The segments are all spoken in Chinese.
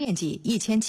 面积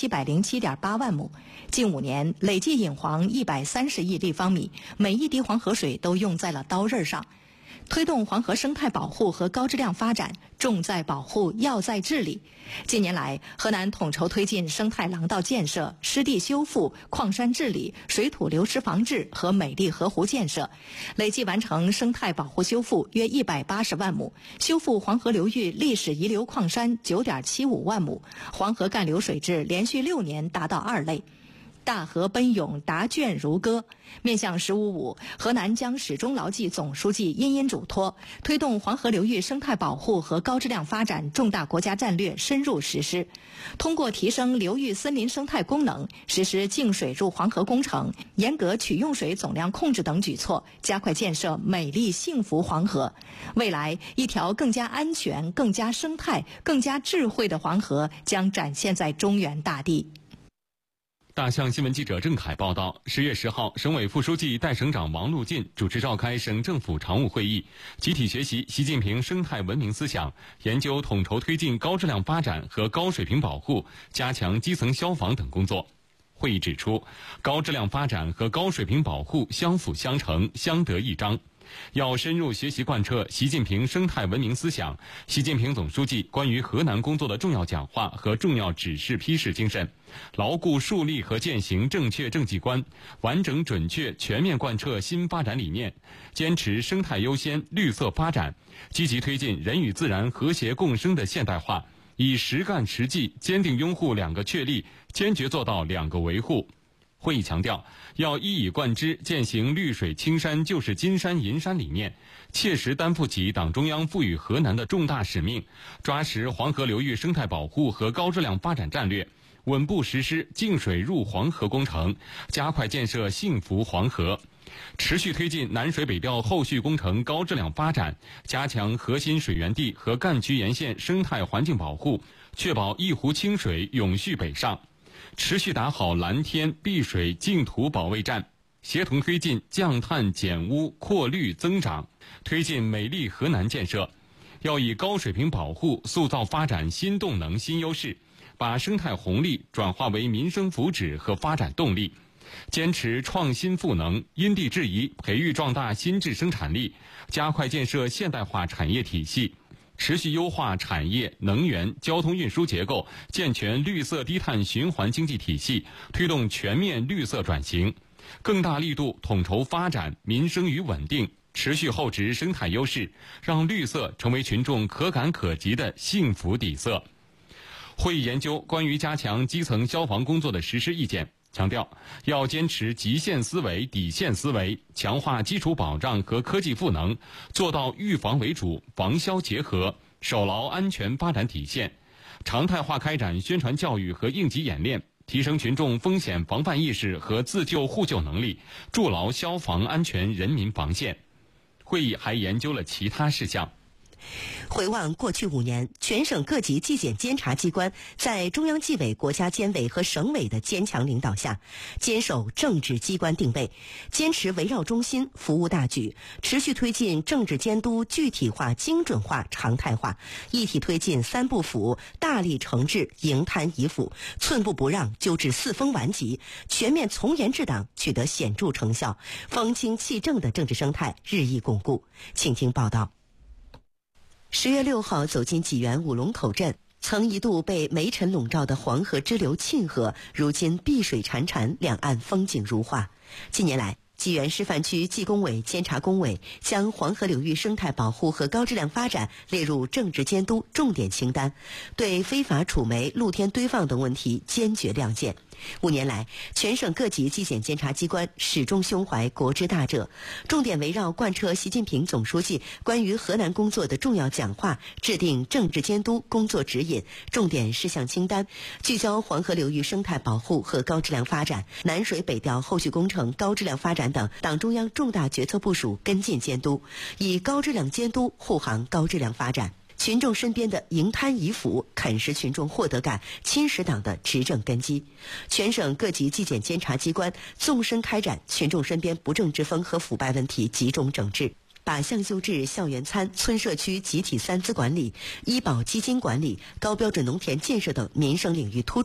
1707.8万亩，近5年累计引黄130亿立方米，每一滴黄河水都用在了刀刃上。推动黄河生态保护和高质量发展，重在保护，要在治理。近年来，河南统筹推进生态廊道建设、湿地修复、矿山治理、水土流失防治和美丽河湖建设，累计完成生态保护修复约180万亩，修复黄河流域历史遗留矿山9.75万亩，黄河干流水质连续6年达到2类。大河奔涌，答卷如歌。面向“15+5”，河南将始终牢记总书记殷嘱托，推动黄河流域生态保护和高质量发展重大国家战略深入实施。通过提升流域森林生态功能，实施净水入黄河工程，严格取用水总量控制等举措，加快建设美丽幸福黄河。未来，一条更加安全、更加生态、更加智慧的黄河将展现在中原大地。 大象新闻记者郑凯报道，10月10号，省委副书记、代省长王路进主持召开省政府常务会议，集体学习习近平生态文明思想，研究统筹推进高质量发展和高水平保护，加强基层消防等工作。会议指出，高质量发展和高水平保护相辅相成、相得益彰。要深入学习贯彻习近平生态文明思想、习近平总书记关于河南工作的重要讲话和重要指示批示精神，牢固树立和践行正确政绩观，完整准确全面贯彻新发展理念，坚持生态优先、绿色发展，积极推进人与自然和谐共生的现代化，以实干实际坚定拥护2个确立，坚决做到2个维护。会议强调，要一以贯之践行绿水青山就是金山银山理念，切实担负起党中央赋予河南的重大使命，抓实黄河流域生态保护和高质量发展战略，稳步实施净水入黄河工程，加快建设幸福黄河，持续推进南水北调后续工程高质量发展，加强核心水源地和干区沿线生态环境保护，确保一湖清水永续北上。持续打好蓝天碧水净土保卫战，协同推进降碳减污扩绿增长，推进美丽河南建设。要以高水平保护塑造发展新动能新优势，把生态红利转化为民生福祉和发展动力，坚持创新赋能，因地制宜培育壮大新质生产力，加快建设现代化产业体系，持续优化产业、能源、交通运输结构，健全绿色低碳循环经济体系，推动全面绿色转型，更大力度统筹发展民生与稳定，持续厚植生态优势，让绿色成为群众可感可及的幸福底色。会议研究关于加强基层消防工作的实施意见，强调要坚持极限思维、底线思维，强化基础保障和科技赋能，做到预防为主、防消结合，守牢安全发展底线，常态化开展宣传教育和应急演练，提升群众风险防范意识和自救互救能力，筑牢消防安全人民防线。会议还研究了其他事项。 回望过去5年，全省各级纪检监察机关在中央纪委、国家监委和省委的坚强领导下，坚守政治机关定位，坚持围绕中心、服务大局，持续推进政治监督具体化、精准化、常态化，一体推进3不腐，大力惩治营贪遗腐，寸步不让纠治4风顽疾，全面从严治党取得显著成效，风清气正的政治生态日益巩固。请听报道。10月6号走进济源五龙口镇，曾一度被煤尘笼罩的黄河支流沁河，如今碧水潺潺，两岸风景如画。近年来，济源示范区纪工委、监察工委将黄河流域生态保护和高质量发展列入政治监督重点清单，对非法储煤、露天堆放等问题坚决亮剑。5年来，全省各级纪检监察机关始终胸怀国之大者，重点围绕贯彻习近平总书记关于河南工作的重要讲话，制定政治监督工作指引、重点事项清单，聚焦黄河流域生态保护和高质量发展、南水北调后续工程高质量发展等党中央重大决策部署跟进监督，以高质量监督护航高质量发展。群众身边的营贪遗腐啃食群众获得感，侵蚀党的执政根基。全省各级纪检监察机关纵深开展群众身边不正之风和腐败问题集中整治，靶向优质校园餐、村社区集体3资管理、医保基金管理、高标准农田建设等民生领域突出